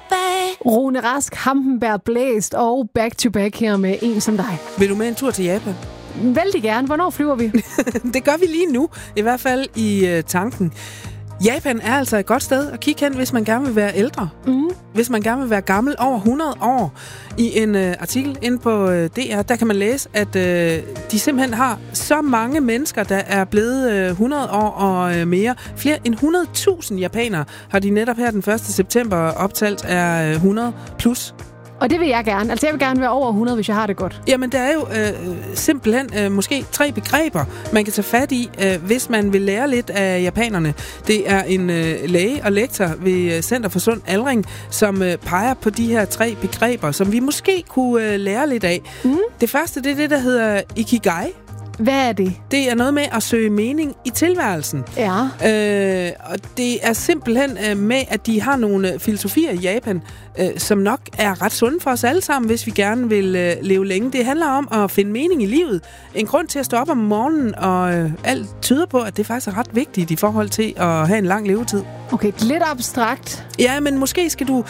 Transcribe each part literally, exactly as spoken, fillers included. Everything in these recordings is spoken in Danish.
Rune Rask, Hampenberg Blæst og Back to Back her med En som dig. Vil du med en tur til Japan? Vældig gerne. Hvornår flyver vi? Det gør vi lige nu, i hvert fald i uh, tanken. Japan er altså et godt sted at kigge hen, hvis man gerne vil være ældre. Mm. Hvis man gerne vil være gammel over hundrede år. I en uh, artikel inde på uh, D R, der kan man læse, at uh, de simpelthen har så mange mennesker, der er blevet uh, hundrede år og uh, mere. Flere end hundrede tusind japanere har de netop her den første september optalt er uh, hundrede plus. Og det vil jeg gerne. Altså, jeg vil gerne være over hundrede, hvis jeg har det godt. Jamen, der er jo øh, simpelthen øh, måske tre begreber, man kan tage fat i, øh, hvis man vil lære lidt af japanerne. Det er en øh, læge og lektor ved Center for Sund Aldring, som øh, peger på de her tre begreber, som vi måske kunne øh, lære lidt af. Mm. Det første, det er det, der hedder ikigai. Hvad er det? Det er noget med at søge mening i tilværelsen. Ja. Øh, og det er simpelthen øh, med, at de har nogle filosofier i Japan, øh, som nok er ret sunde for os alle sammen, hvis vi gerne vil øh, leve længe. Det handler om at finde mening i livet. En grund til at stå op om morgenen, og øh, alt tyder på, at det faktisk er ret vigtigt i forhold til at have en lang levetid. Okay, lidt abstrakt. Ja, men måske skal du...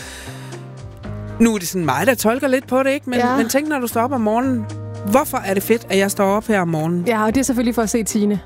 Nu er det sådan mig, der tolker lidt på det, ikke? Men, ja. men tænk, når du står op om morgenen, hvorfor er det fedt, at jeg står op her om morgenen? Ja, og det er selvfølgelig for at se Tine.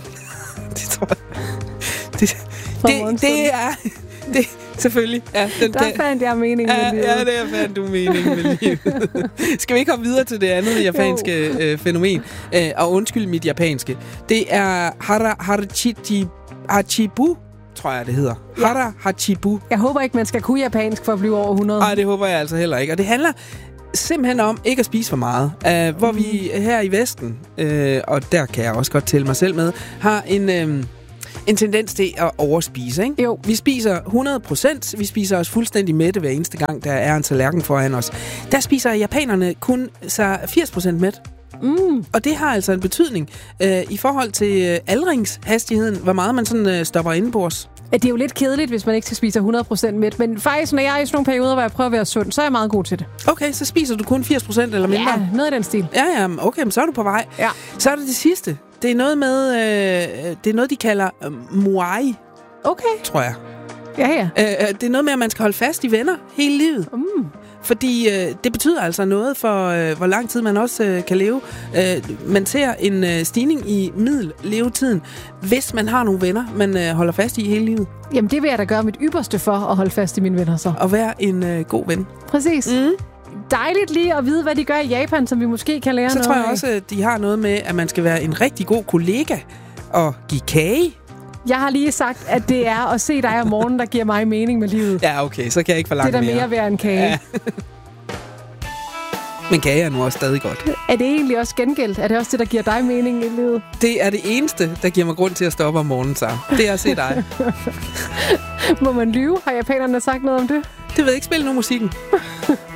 Det tror jeg. Det, det, det er... Det, selvfølgelig. Ja, den, der fandt jeg mening med ja, livet. Ja, der fandt du mening med livet. Skal vi ikke komme videre til det andet japanske øh, fænomen? Øh, og undskyld mit japanske. Det er hara, harachichi, hachibu, tror jeg, det hedder. Ja. Hara hachibu. Jeg håber ikke, man skal kunne japansk for at blive over hundrede. Nej, det håber jeg altså heller ikke. Og det handler simpelthen om ikke at spise for meget. Uh, hvor mm. vi her i Vesten, uh, og der kan jeg også godt tælle mig selv med, har en... Um, en tendens til at overspise, ikke? Jo. Vi spiser hundrede procent. Vi spiser os fuldstændig mætte hver eneste gang, der er en tallerken foran os. Der spiser japanerne kun så firs procent mæt. Mm. Og det har altså en betydning øh, i forhold til øh, aldringshastigheden, hvor meget man sådan øh, stopper indenbords. Det er jo lidt kedeligt, hvis man ikke skal spise hundrede procent mæt, men faktisk, når jeg er i sådan nogle perioder, hvor jeg prøver at være sund, så er jeg meget god til det. Okay, så spiser du kun firs procent eller mindre? Ja, noget i den stil. Ja, ja, okay, men så er du på vej. Ja. Så er det det sidste. Det er noget med, øh, det er noget, de kalder øh, moai. Okay. Tror jeg. Ja, ja. Øh, det er noget med, at man skal holde fast i venner hele livet. Mm. Fordi øh, det betyder altså noget for, øh, hvor lang tid man også øh, kan leve. Øh, man ser en øh, stigning i middellevetiden, hvis man har nogle venner, man øh, holder fast i hele livet. Jamen, det vil jeg da gøre mit ypperste for at holde fast i mine venner så. Og være en øh, god ven. Præcis. Mm. Dejligt lige at vide, hvad de gør i Japan, som vi måske kan lære så noget tror jeg af. også, at de har noget med, at man skal være en rigtig god kollega og give kage. Jeg har lige sagt, at det er at se dig om morgenen, der giver mig mening med livet. Ja, okay, så kan jeg ikke forlange mere. Det er da mere værd end kage. Ja. Men kage er nu også stadig godt. Er det egentlig også gengældt? Er det også det, der giver dig mening i livet? Det er det eneste, der giver mig grund til at stoppe om morgenen, så. Det er at se dig. Må man lyve? Har japanerne sagt noget om det? Det ved jeg ikke. Spil nu musikken.